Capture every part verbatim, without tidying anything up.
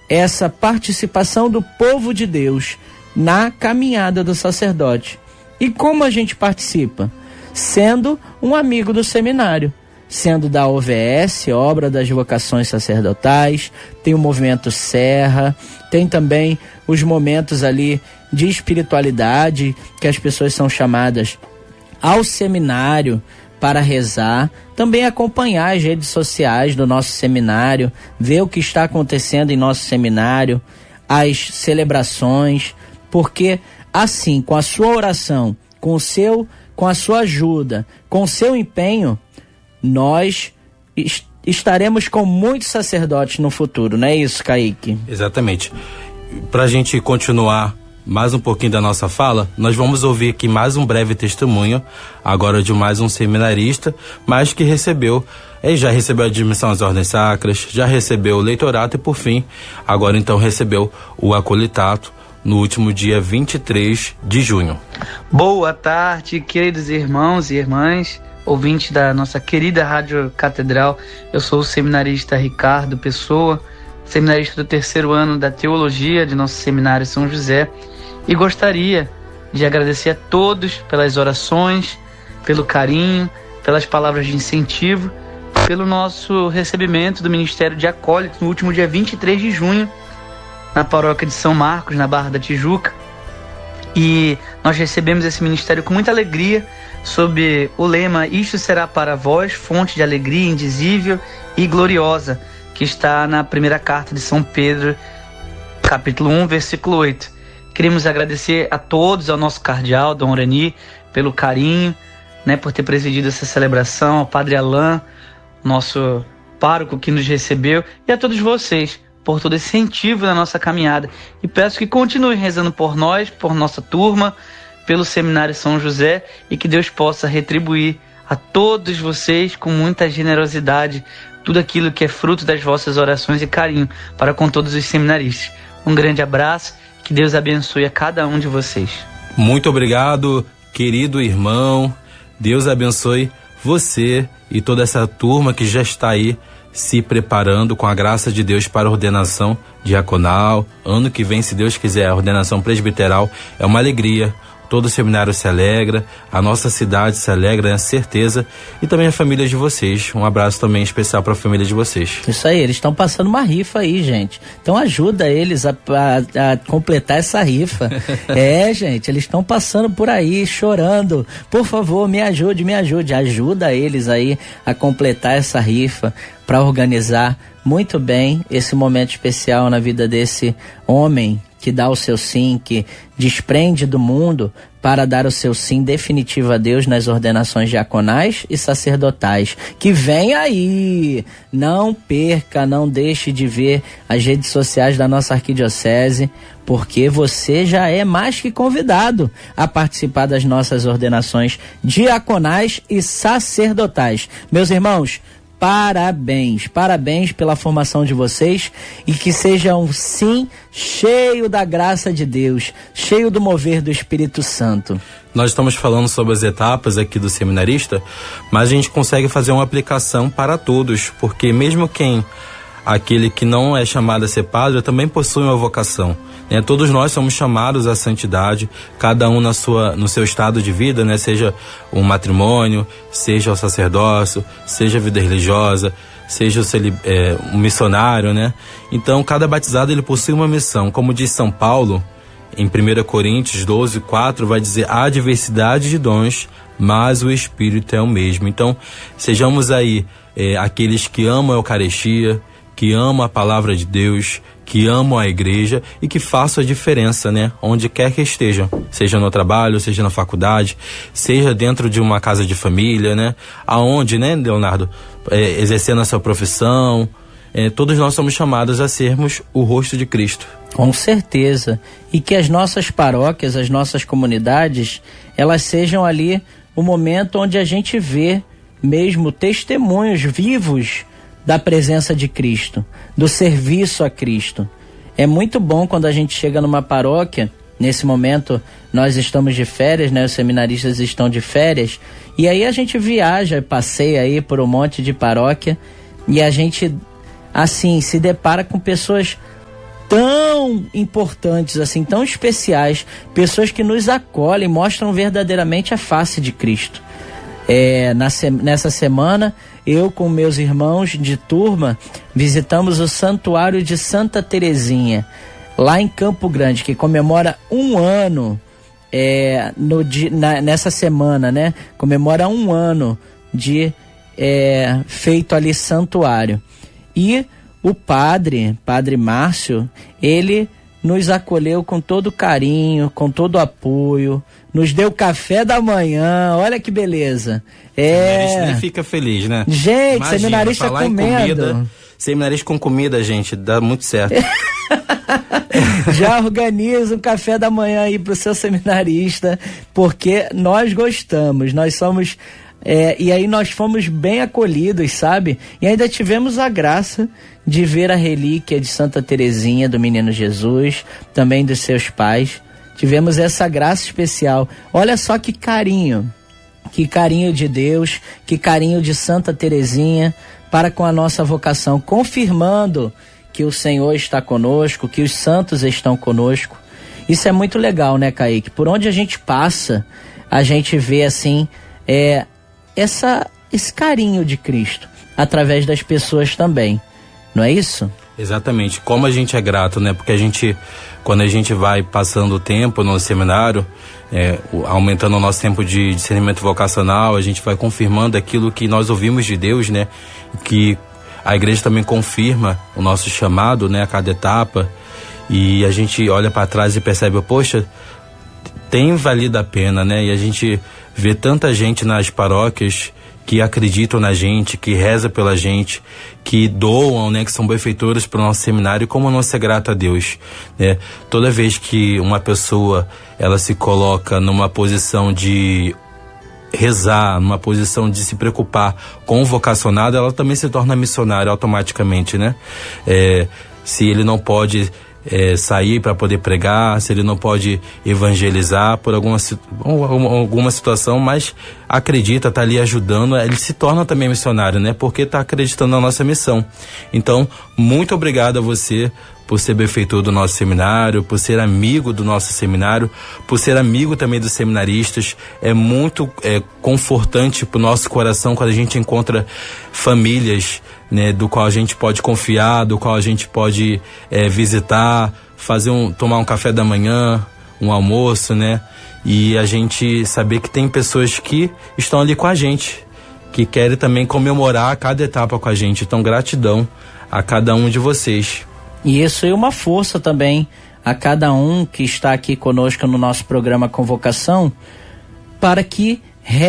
essa participação do povo de Deus na caminhada do sacerdote. E como a gente participa? Sendo um amigo do seminário, sendo da O V S, Obra das Vocações Sacerdotais, tem o Movimento Serra, tem também os momentos ali de espiritualidade, que as pessoas são chamadas ao seminário para rezar, também acompanhar as redes sociais do nosso seminário, ver o que está acontecendo em nosso seminário, as celebrações, porque assim, com a sua oração, com o seu, com a sua ajuda, com o seu empenho, nós est- estaremos com muitos sacerdotes no futuro, não é isso, Kaique? Exatamente. Para a gente continuar mais um pouquinho da nossa fala, nós vamos ouvir aqui mais um breve testemunho, agora de mais um seminarista, mas que recebeu, ele já recebeu a admissão às ordens sacras, já recebeu o leitorato e, por fim, agora então recebeu o acolitato no último dia vinte e três de junho. Boa tarde, queridos irmãos e irmãs, ouvintes da nossa querida Rádio Catedral. Eu sou o seminarista Ricardo Pessoa, seminarista do terceiro ano da Teologia de nosso Seminário São José, e gostaria de agradecer a todos pelas orações, pelo carinho, pelas palavras de incentivo, pelo nosso recebimento do Ministério de Acólito no último dia vinte e três de junho, na paróquia de São Marcos, na Barra da Tijuca. E nós recebemos esse ministério com muita alegria, sob o lema "Isto será para vós fonte de alegria indizível e gloriosa", que está na primeira carta de São Pedro, capítulo um, versículo oito. Queremos agradecer a todos, ao nosso cardeal, Dom Orani, pelo carinho, né, por ter presidido essa celebração, ao Padre Alain, nosso pároco que nos recebeu, e a todos vocês, por todo esse incentivo na nossa caminhada. E peço que continuem rezando por nós, por nossa turma, pelo Seminário São José, e que Deus possa retribuir a todos vocês com muita generosidade tudo aquilo que é fruto das vossas orações e carinho para com todos os seminaristas. Um grande abraço, que Deus abençoe a cada um de vocês. Muito obrigado, querido irmão. Deus abençoe você e toda essa turma que já está aí se preparando com a graça de Deus para a ordenação diaconal. Ano que vem, se Deus quiser, a ordenação presbiteral. É uma alegria. Todo o seminário se alegra, a nossa cidade se alegra, é certeza, e também a família de vocês. Um abraço também especial para a família de vocês. Isso aí, eles estão passando uma rifa aí, gente. Então ajuda eles a, a, a completar essa rifa. É, gente, eles estão passando por aí, chorando. Por favor, me ajude, me ajude. Ajuda eles aí a completar essa rifa para organizar muito bem esse momento especial na vida desse homem que dá o seu sim, que desprende do mundo para dar o seu sim definitivo a Deus nas ordenações diaconais e sacerdotais. Que vem aí! Não perca, não deixe de ver as redes sociais da nossa arquidiocese, porque você já é mais que convidado a participar das nossas ordenações diaconais e sacerdotais. Meus irmãos, parabéns, parabéns pela formação de vocês, e que seja um sim cheio da graça de Deus, cheio do mover do Espírito Santo. Nós estamos falando sobre as etapas aqui do seminarista, mas a gente consegue fazer uma aplicação para todos, porque mesmo quem, aquele que não é chamado a ser padre, também possui uma vocação, né? Todos nós somos chamados à santidade, cada um na sua, no seu estado de vida, né? Seja um matrimônio, seja o sacerdócio, seja a vida religiosa, seja o celi- é, um missionário, né? Então, cada batizado ele possui uma missão. Como diz São Paulo, em primeira Coríntios doze, quatro, vai dizer: há diversidade de dons, mas o Espírito é o mesmo. Então, sejamos aí é, aqueles que amam a Eucaristia, que amam a palavra de Deus, que amam a igreja e que façam a diferença, né? Onde quer que estejam, seja no trabalho, seja na faculdade, seja dentro de uma casa de família, né? Aonde, né, Leonardo? É, exercendo a sua profissão, é, todos nós somos chamados a sermos o rosto de Cristo. Com certeza. E que as nossas paróquias, as nossas comunidades, elas sejam ali o momento onde a gente vê mesmo testemunhos vivos da presença de Cristo, do serviço a Cristo. É muito bom quando a gente chega numa paróquia. Nesse momento nós estamos de férias, né? Os seminaristas estão de férias, e aí a gente viaja, passeia aí por um monte de paróquia, e a gente assim se depara com pessoas tão importantes assim, tão especiais, pessoas que nos acolhem, mostram verdadeiramente a face de Cristo. É, na, nessa semana, eu com meus irmãos de turma visitamos o Santuário de Santa Terezinha, lá em Campo Grande, que comemora um ano, é, no, na, nessa semana, né? Comemora um ano de é, feito ali santuário. E o padre, Padre Márcio, ele nos acolheu com todo carinho, com todo apoio, nos deu café da manhã, olha que beleza. É... Seminarista nem fica feliz, né? Gente, imagina, seminarista comendo. Comida, seminarista com comida, gente, dá muito certo. Já organiza um café da manhã aí pro seu seminarista, porque nós gostamos, nós somos... É, e aí nós fomos bem acolhidos, sabe? E ainda tivemos a graça de ver a relíquia de Santa Terezinha, do Menino Jesus, também dos seus pais. Tivemos essa graça especial. Olha só que carinho, que carinho de Deus, que carinho de Santa Terezinha para com a nossa vocação, confirmando que o Senhor está conosco, que os santos estão conosco. Isso é muito legal, né, Kaique? Por onde a gente passa, a gente vê assim, é, essa, esse carinho de Cristo, através das pessoas também, não é isso? Exatamente, como a gente é grato, né? Porque a gente, quando a gente vai passando o tempo no seminário, é, aumentando o nosso tempo de discernimento vocacional, a gente vai confirmando aquilo que nós ouvimos de Deus, né? Que a igreja também confirma o nosso chamado, né? A cada etapa, e a gente olha para trás e percebe, poxa, tem valido a pena, né? E a gente vê tanta gente nas paróquias que acreditam na gente, que reza pela gente, que doam, né, que são benfeitores para o nosso seminário. Como não ser grato a Deus, né? Toda vez que uma pessoa ela se coloca numa posição de rezar, numa posição de se preocupar com o vocacionado, ela também se torna missionária automaticamente, né? É, se ele não pode É, sair para poder pregar, se ele não pode evangelizar por alguma, alguma situação, mas acredita, tá ali ajudando, ele se torna também missionário, né? Porque tá acreditando na nossa missão. Então, muito obrigado a você por ser benfeitor do nosso seminário, por ser amigo do nosso seminário, por ser amigo também dos seminaristas. É muito é, confortante pro nosso coração quando a gente encontra famílias, né, do qual a gente pode confiar, do qual a gente pode é, visitar, fazer um, tomar um café da manhã, um almoço, né? E a gente saber que tem pessoas que estão ali com a gente, que querem também comemorar cada etapa com a gente. Então, gratidão a cada um de vocês. E isso é uma força também a cada um que está aqui conosco no nosso programa Convocação, para que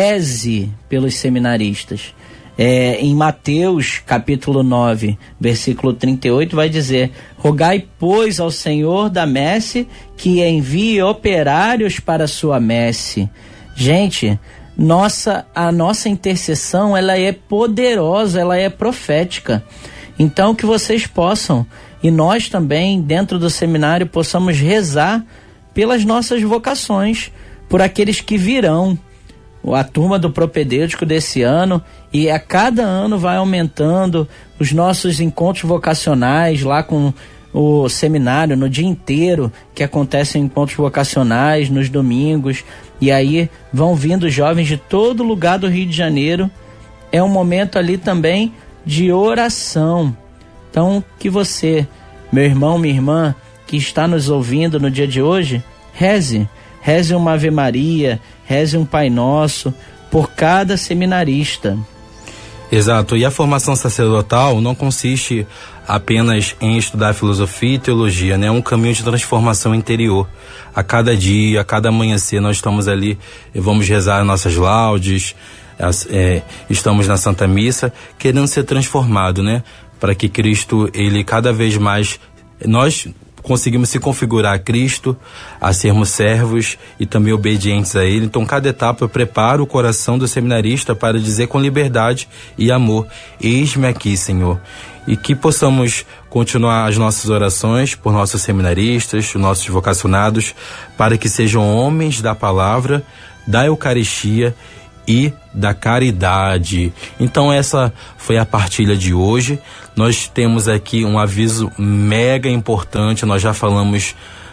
reze pelos seminaristas. É, em Mateus capítulo nove, versículo trinta e oito, vai dizer: rogai, pois, ao Senhor da messe que envie operários para a sua messe. Gente, nossa, a nossa intercessão, ela é poderosa, ela é profética. Então, que vocês possam, e nós também, dentro do seminário, possamos rezar pelas nossas vocações, por aqueles que virão. A turma do propedêutico desse ano, e a cada ano vai aumentando os nossos encontros vocacionais lá com o seminário, no dia inteiro que acontecem encontros vocacionais, nos domingos, e aí vão vindo jovens de todo lugar do Rio de Janeiro. É um momento ali também de oração. Então, que você, meu irmão, minha irmã, que está nos ouvindo no dia de hoje, reze, reze uma Ave Maria, reze um Pai Nosso por cada seminarista. Exato, e a formação sacerdotal não consiste apenas em estudar filosofia e teologia, né? É um caminho de transformação interior. A cada dia, a cada amanhecer, nós estamos ali e vamos rezar nossas laudes, as, é, estamos na Santa Missa, querendo ser transformado, né? Para que Cristo, ele cada vez mais, nós conseguimos se configurar a Cristo, a sermos servos e também obedientes a Ele. Então, cada etapa prepara o coração do seminarista para dizer com liberdade e amor: eis-me aqui, Senhor. E que possamos continuar as nossas orações por nossos seminaristas, nossos vocacionados, para que sejam homens da palavra, da Eucaristia e da caridade. Então essa foi a partilha de hoje. Nós temos aqui um aviso mega importante, nós já falamos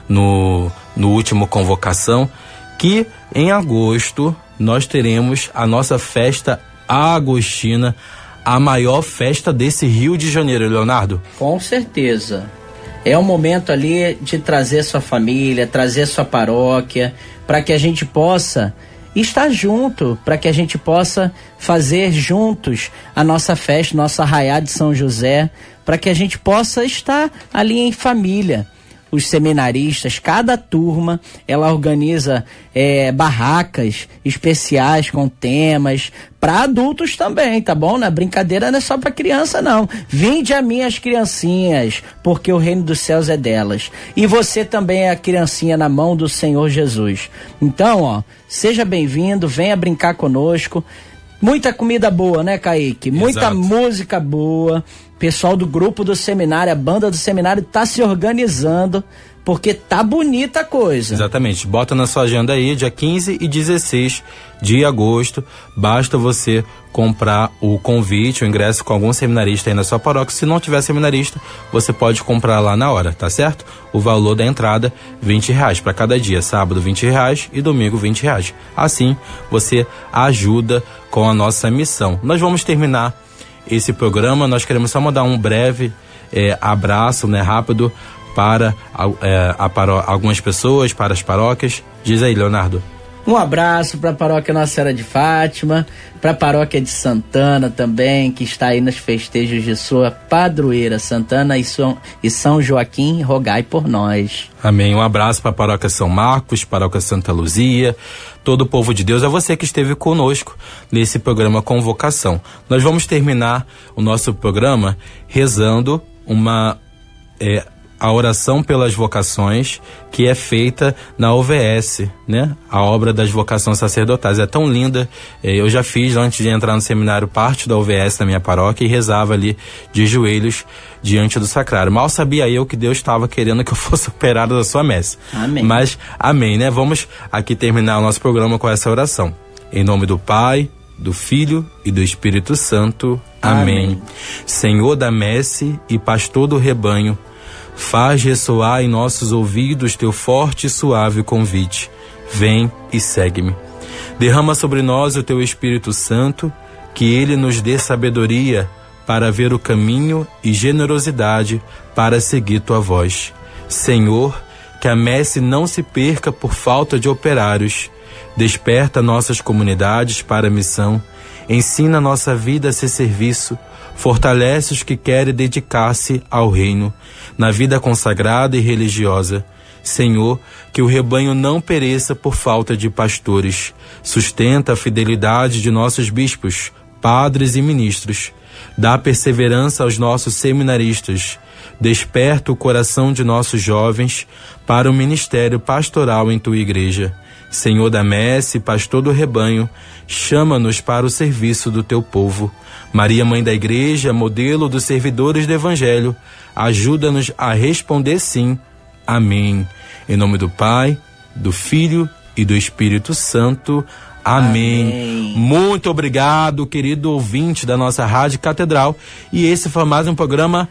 no, no último convocação, que em agosto nós teremos a nossa festa agostina, a maior festa desse Rio de Janeiro, Leonardo. Com certeza. É o momento ali de trazer sua família, trazer sua paróquia, para que a gente possa estar junto, para que a gente possa fazer juntos a nossa festa, nossa arraiá de São José, para que a gente possa estar ali em família. Os seminaristas, cada turma, ela organiza é, barracas especiais com temas para adultos também, tá bom? Na brincadeira não é só para criança, não. Vinde a mim as criancinhas, porque o reino dos céus é delas. E você também é a criancinha na mão do Senhor Jesus. Então, ó, seja bem-vindo, venha brincar conosco. Muita comida boa, né, Kaique? Muita Exato. Música boa. Pessoal do grupo do seminário, a banda do seminário tá se organizando, porque tá bonita a coisa. Exatamente. Bota na sua agenda aí, dia quinze e dezesseis de agosto. Basta você comprar o convite, o ingresso com algum seminarista aí na sua paróquia. Se não tiver seminarista, você pode comprar lá na hora, tá certo? O valor da entrada, vinte reais para cada dia. Sábado, vinte reais e domingo, vinte reais. Assim, você ajuda com a nossa missão. Nós vamos terminar esse programa. Nós queremos só mandar um breve é, abraço, né, rápido, para é, a paró- algumas pessoas, para as paróquias. Diz aí, Leonardo. Um abraço para a paróquia Nossa Senhora de Fátima, para a paróquia de Santana também, que está aí nos festejos de sua padroeira. Santana e São, e São Joaquim, rogai por nós. Amém. Um abraço para a paróquia São Marcos, paróquia Santa Luzia, todo o povo de Deus. É você que esteve conosco nesse programa Convocação. Nós vamos terminar o nosso programa rezando uma... É, a oração pelas vocações, que é feita na O V S, né? A obra das vocações sacerdotais. É tão linda. Eu já fiz, antes de entrar no seminário, parte da O V S na minha paróquia e rezava ali de joelhos diante do sacrário. Mal sabia eu que Deus estava querendo que eu fosse operado da sua messe. Amém. Mas, amém, né? Vamos aqui terminar o nosso programa com essa oração. Em nome do Pai, do Filho e do Espírito Santo. Amém. Amém. Senhor da messe e pastor do rebanho, faz ressoar em nossos ouvidos teu forte e suave convite. Vem e segue-me. Derrama sobre nós o teu Espírito Santo, que ele nos dê sabedoria para ver o caminho e generosidade para seguir tua voz. Senhor, que a messe não se perca por falta de operários. Desperta nossas comunidades para a missão. Ensina nossa vida a ser serviço. Fortalece os que querem dedicar-se ao reino, na vida consagrada e religiosa. Senhor, que o rebanho não pereça por falta de pastores. Sustenta a fidelidade de nossos bispos, padres e ministros. Dá perseverança aos nossos seminaristas. Desperta o coração de nossos jovens para o ministério pastoral em tua igreja. Senhor da messe, pastor do rebanho, chama-nos para o serviço do teu povo. Maria, Mãe da Igreja, modelo dos servidores do Evangelho, ajuda-nos a responder sim. Amém. Em nome do Pai, do Filho e do Espírito Santo. Amém. Amém. Muito obrigado, querido ouvinte da nossa Rádio Catedral. E esse foi mais um programa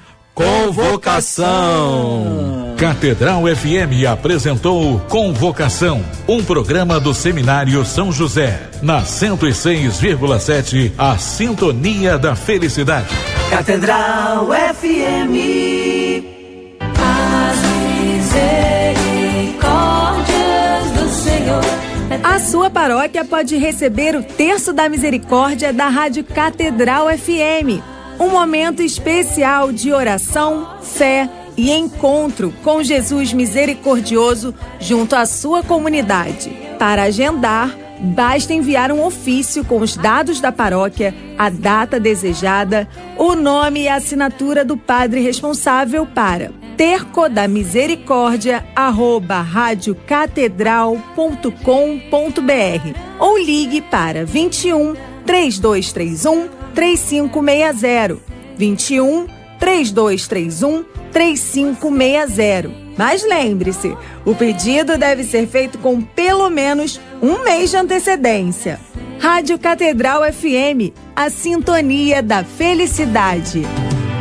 Convocação. Catedral F M apresentou Convocação, um programa do Seminário São José, na cento e seis vírgula sete, a sintonia da felicidade. Catedral F M, as misericórdias do Senhor. A sua paróquia pode receber o Terço da Misericórdia da Rádio Catedral F M. Um momento especial de oração, fé e encontro com Jesus misericordioso junto à sua comunidade. Para agendar, basta enviar um ofício com os dados da paróquia, a data desejada, o nome e a assinatura do padre responsável para tercodamisericórdia arroba radiocatedral ponto com ponto br ou ligue para vinte e um, três dois três um, três cinco seis zero, vinte e um, três dois três um, três cinco seis zero. Mas lembre-se, o pedido deve ser feito com pelo menos um mês de antecedência. Rádio Catedral F M, a sintonia da felicidade.